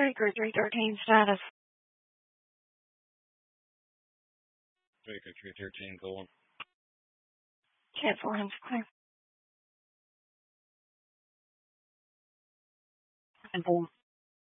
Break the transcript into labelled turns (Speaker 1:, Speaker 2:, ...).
Speaker 1: Baker 313 status.
Speaker 2: Baker 313 going.
Speaker 1: Cancel him clear. And boom.